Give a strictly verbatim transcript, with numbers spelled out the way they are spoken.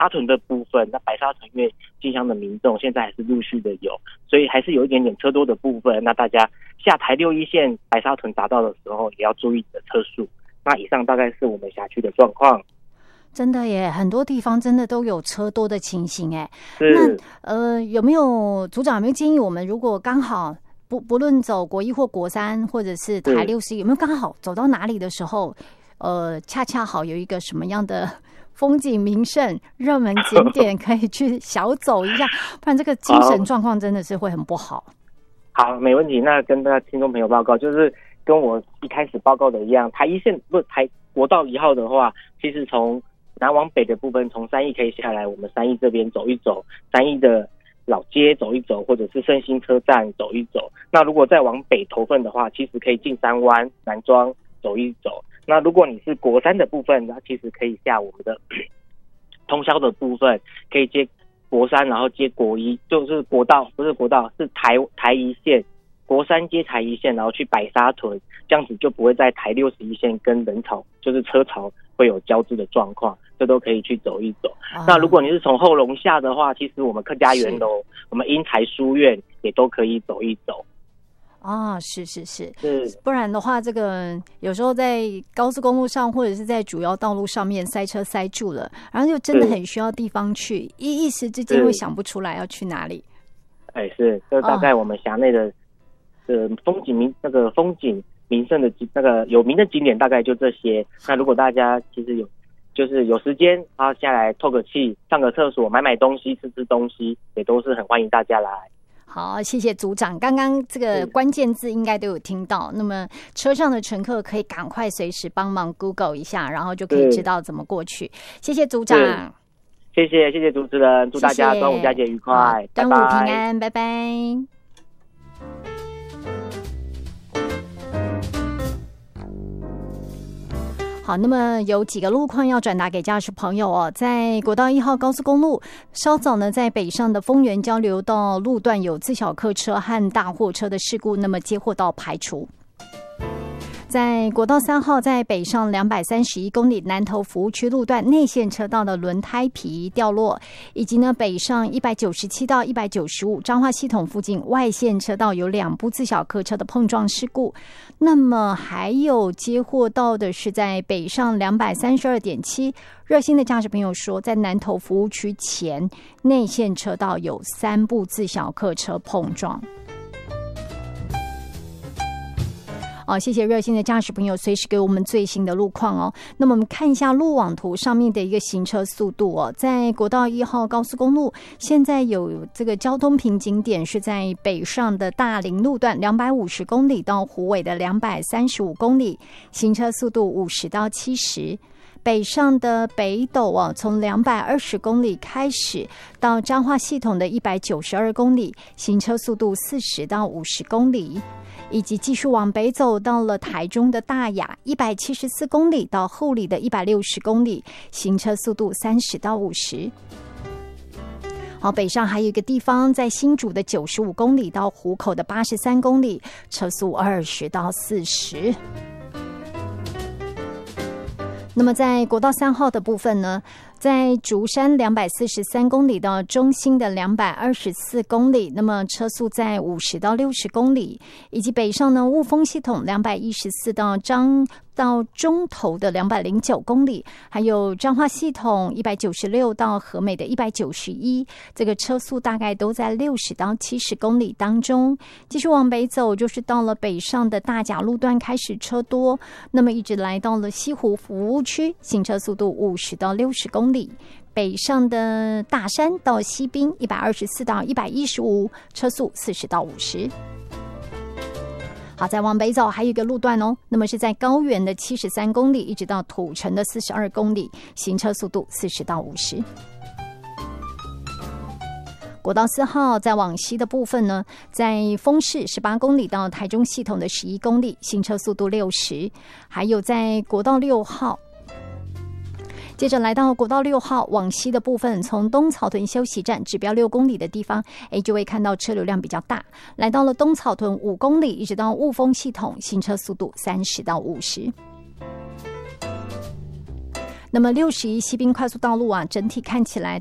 沙屯的部分，那白沙屯因为进香的民众现在还是陆续的有，所以还是有一点点车多的部分。那大家下台六一线白沙屯匝道的时候，也要注意你的车速。那以上大概是我们辖区的状况。 真的耶，很多地方真的都有车多的情形哎。 是那呃，有没有组长有没有建议我们，如果刚好不不论走国一或国三，或者是台六十一，有没有刚好走到哪里的时候，呃，恰恰好有一个什么样的风景名胜、热门景点可以去小走一下，不然这个精神状况真的是会很不好。 好，没问题。那跟大家听众朋友报告，就是跟我一开始报告的一样，台一线不台国道一号的话，其实从南往北的部分，从三义可以下来，我们三义这边走一走，三义的老街走一走，或者是圣心车站走一走。那如果再往北投份的话，其实可以进山湾、南庄走一走。那如果你是国三的部分，那其实可以下我们的通宵的部分，可以接国三，然后接国一，就是国道，不是国道，是台台一线，国三接台一线，然后去白沙屯，这样子就不会在台六十一线跟人潮，就是车潮会有交织的状况，这都可以去走一走。啊、那如果你是从后龙下的话，其实我们客家园楼、我们英才书院也都可以走一走。 啊、哦，是是是， 是， 不然的话，这个有时候在高速公路上或者是在主要道路上面塞车塞住了，然后就真的很需要地方去，一一时之间会想不出来要去哪里。 哎，是，这大概我们辖内的呃风景名那个风景名胜的那个有名的景点大概就这些。那如果大家其实有就是有时间，然后下来透个气、上个厕所、买买东西、吃吃东西，也都是很欢迎大家来。 好，谢谢组长。刚刚这个关键字应该都有听到，那么车上的乘客可以赶快随时帮忙 Google 一下，然后就可以知道怎么过去。谢谢组长， 谢谢谢谢主持人，祝大家端午佳节愉快， 端午平安，拜拜。好，那么有几个路况要转达给驾驶朋友哦。在国道一号高速公路，稍早呢，在北上的丰原交流道路段有自小客车和大货车的事故，那么接货道排除。在国道三号，在北上两百三十一公里南投服务区路段内线车道的轮胎皮掉落，以及呢北上一百九十七到一百九十五彰化系统附近外线车道有两部自小客车的碰撞事故。那么还有接获到的是在北上两百三十二点七，热心的驾驶朋友说，在南投服务区前内线车道有三部自小客车碰撞。哦，谢谢热心的驾驶朋友随时给我们最新的路况哦。那么我们看一下路网图上面的一个行车速度哦，在国道一号高速公路，现在有这个交通瓶颈点是在北上的大林路段两百五十公里到虎尾的两百三十五公里，行车速度五十到七十。北上的北斗啊，从两百二十公里开始到彰化系统的一百九十二公里，行车速度四十到五十公里，以及继续往北走到了台中的大雅一百七十四公里到后里的一百六十公里，行车速度三十到五十。好，北上还有一个地方在新竹的九十五公里到湖口的八十三公里，车速二十到四十。那么在国道三号的部分呢，在竹山两百四十三公里到中兴的两百二十四公里，那么车速在五十到六十公里，以及北上呢雾峰系统两百一十四到彰到中投的两百零九公里，还有彰化系统一百九十六到和美的一百九十一，这个车速大概都在六十到七十公里当中。继续往北走，就是到了北上的大甲路段开始车多，那么一直来到了西湖服务区，行车速度五十到六十公里。北上的大山到西滨一百二十四到一百一十五，车速四十到五十。好，再往北走还有一个路段哦，那么是在高原的七十三公里一直到土城的四十二公里，行车速度四十到五十。国道四号再往西的部分呢，在丰市十八公里到台中系统的十一公里，行车速度六十。还有在国道六号，接着来到国道六号往西的部分，从东草屯休息站指标六公里的地方，哎，就会看到车流量比较大。来到了东草屯五公里，一直到雾峰系统，行车速度三十到五十。 那么六十一西滨快速道路啊，整体看起来